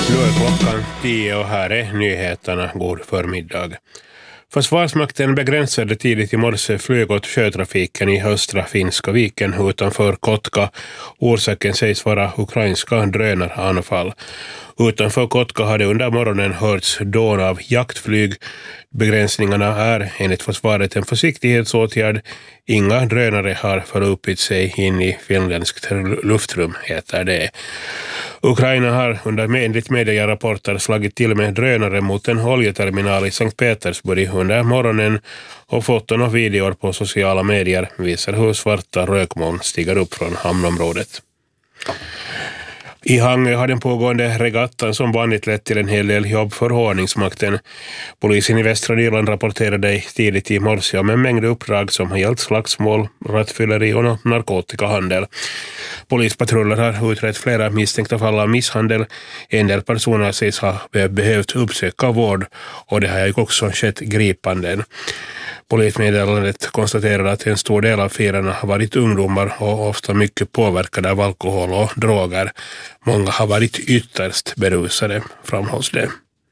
Nu är klockan 10 och här är nyheterna. God förmiddag. Försvarsmakten begränsade tidigt i morse flyg- och sjötrafiken i östra Finska viken utanför Kotka. Orsaken sägs vara ukrainska drönaranfall. Utanför Kotka hade under morgonen hörts dån av jaktflyg. Begränsningarna är enligt försvaret en försiktighetsåtgärd. Inga drönare har förupit sig in i finländskt luftrum, heter det. Ukraina har enligt medierapporter slagit till med drönare mot en oljeterminal i Sankt Petersburg under morgonen, och foton och videor på sociala medier visar hur svarta rökmoln stiger upp från hamnområdet. I Hangö har den pågående regattan som vanligt lett till en hel del jobb för ordningsmakten. Polisen i Västra Nyland rapporterade tidigt i morse om en mängd uppdrag som har gällt slagsmål, rattfylleri och narkotikahandel. Polispatruller har utrett flera misstänkta fall av misshandel. En del personer sägs ha behövt uppsöka vård, och det har ju också skett gripanden. Polismeddelandet konstaterar att en stor del av firarna har varit ungdomar och ofta mycket påverkade av alkohol och droger. Många har varit ytterst berusade, framhålls det.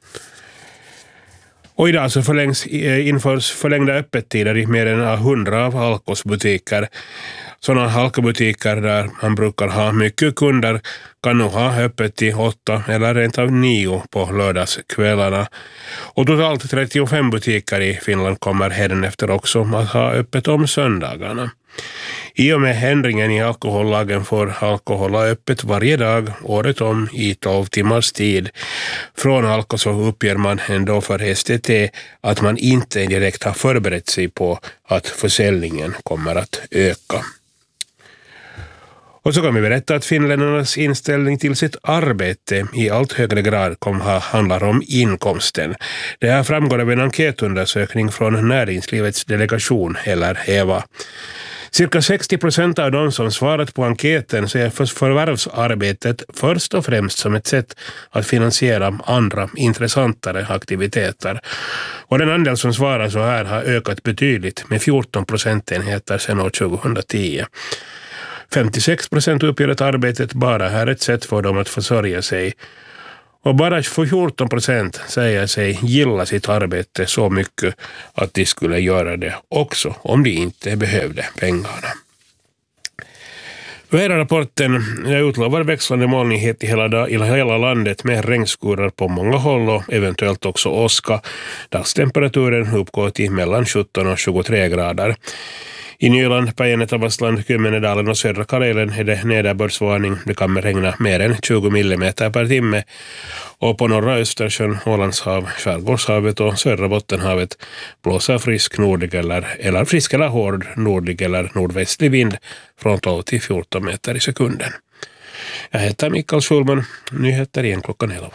Och idag så införs förlängda öppettider i mer än 100 av Alkos butiker. Sådana Alko-butiker där man brukar ha mycket kunder kan nu ha öppet till 8 eller rent av 9 på lördagskvällarna. Och totalt 35 butiker i Finland kommer hädanefter också att ha öppet om söndagarna. I och med ändringen i alkohollagen får alkohol ha öppet varje dag, året om, i 12 timmars tid. Från Alko så uppger man ändå för STT att man inte direkt har förberett sig på att försäljningen kommer att öka. Och så kan vi berätta att finländarnas inställning till sitt arbete i allt högre grad handlar om inkomsten. Det här framgår av en enkätundersökning från Näringslivets delegation, eller EVA. Cirka 60% av de som svarat på enkäten ser förvärvsarbetet först och främst som ett sätt att finansiera andra intressantare aktiviteter. Och den andel som svarar så här har ökat betydligt med 14 procentenheter sedan år 2010. 56% uppger att arbetet bara är ett sätt för dem att försörja sig. Och bara 14% säger sig gilla sitt arbete så mycket att de skulle göra det också om de inte behövde pengarna. Väderrapporten utlovar växlande molnighet i hela landet med regnskurar på många håll och eventuellt också åska. Dagstemperaturen uppgår till mellan 17 och 23 grader. I Nyland, Päijänne-Tavastland, Kymmenedalen och södra Karelen är det nederbördsvarning. Det kan regna mer än 20 millimeter per timme. Och på norra Östersjön, Ålandshav, Skärgårdshavet och södra Bottenhavet blåser frisk nordlig eller hård nordlig eller nordvästlig vind från 12 till 14 meter i sekunden. Jag heter Mikael Schulman. Nyheter igen klockan 11.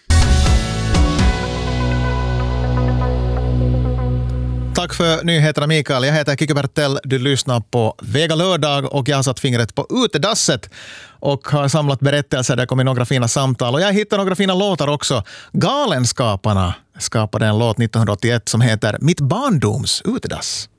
Tack för nyheterna, Mikael. Jag heter Kikki Bertell. Du lyssnar på Vega lördag och jag har satt fingret på utedasset och har samlat berättelser. Det kommer några fina samtal och jag hittar några fina låtar också. Galenskaparna skapade en låt 1981 som heter Mitt barndoms utedass.